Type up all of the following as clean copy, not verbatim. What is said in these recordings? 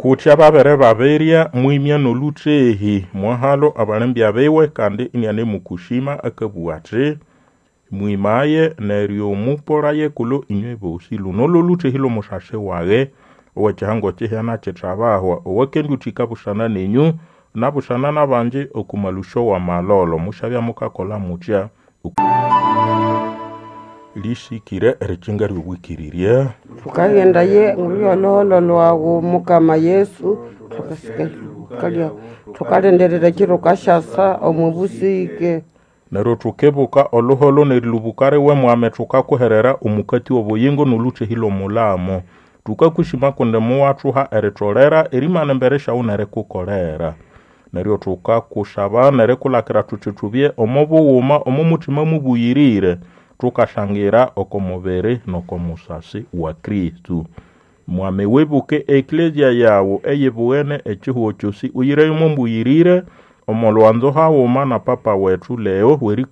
Kutia babere baberia muimia no lutehi mwahalo abalembia bewe kandi inyane mukushima akabuatre muimaye nerio muporaye kulo inywe bosi lunolo lutehi lo mushashe wage owachahango chehana chetrabaho owakendu chikabushana nenyu nabushana nabanje okumalusho wa malolo mushabya mukakola mutia lishikire erichinga wikiriria tukagenda ye ngulolo lwago mukama Yesu tukasikalia tukalenderera kiro kashasa omubusike nero tukebuka oloholo nerilubukare we mwame tukakuherera umukati obuyingo nuluche hilo mulamo tukakushima konde muwatu ha eritorera erimana mberesha unere kukorera nero tukakushaba nere kulakira tuchitubye omobo wuma omumutima mubuyirire tukashangira okomobere nokomusasi wa Kristu mwame webuke eklesia yawo eyebuene echihuo chosi uyire yumbuyirire omolwanzo hawo na papa wetu leo weri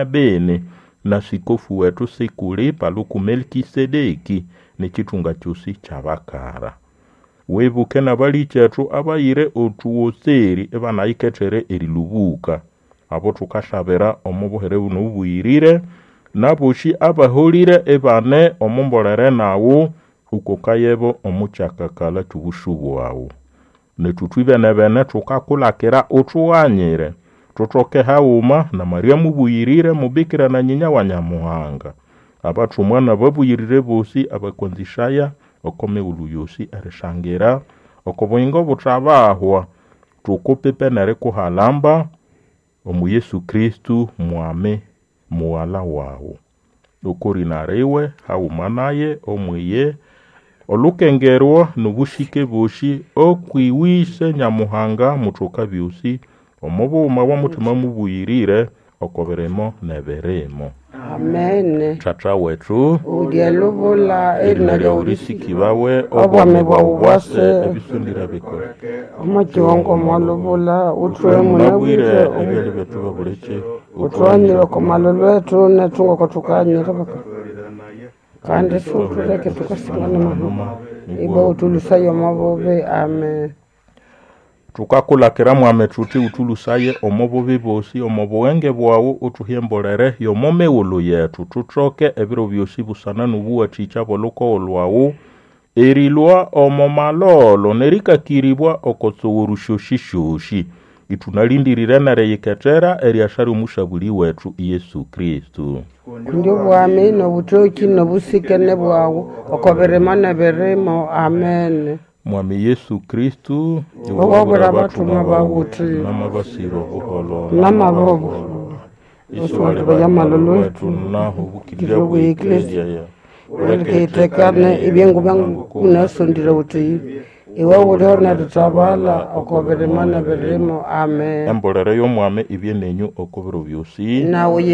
14 na sikofu wetu Sekuli paluku Melkisedeki ni chitunga chosi chabakara webuke na bali chetu abayire otuoseri ebana iketere erilubuka abo tukashabera omobohere unubuyirire nabushi abaholire ebane omombolere nawo ukokayebo omuchakakala tubushubu wawo netutwibe nebene tukakulakira otuwanyire tutoke hauma na Maria mubuyirire mubikira na nyinya wa Nyamuhanga abatumwana babuyirire bosi abakonzishaya okome uluyosi arishangira okobuyingo butabahwa tukupepe nere kuhalamba omu Yesu Kristu mwame muwala wawo okorinarewe haumanaye omwiye olukengerwa nubushike bushi okwiwise Nyamuhanga mutoka byusi omubuma wa mutima mubuyirire okoberemo neberemo amen tata wetu udialubula erinalya urisiki bawe obwame bwawase ebisundira biko omajongo malubula utwe munabwire ebyo betu babuleke utwanire komalolwetu netungo kotukanyira kandi sutureke tukasingana mahuma ibo utulusayo mabobe amen tukakulakira mwame tuti utulusaye omobobe bosi omobwenge bwawo utuhiembolere yomomewulu yetu tutroke ebiro byosi busana nubuwa chicha boluko olwawo erilwa omomalolo nerikakiribwa okotsuwurushoshishoshi itunalindirire nareyiketera eriashari umushabuli wetu Yesu Kristu ndio bwame no butoki no busikene bwawo okoberemana beremo amen mwami Yesu Kristu wabura batuma babuti namabasiro buholo namabobo iswali bayamalolwetu naho bukirira bw'eklesia ya weketekane ibyengu bangu kunasondira uti iwe urona rutabala okoberemana beremo amen embolere yo mwame ibyenenyu okobero byosi nawe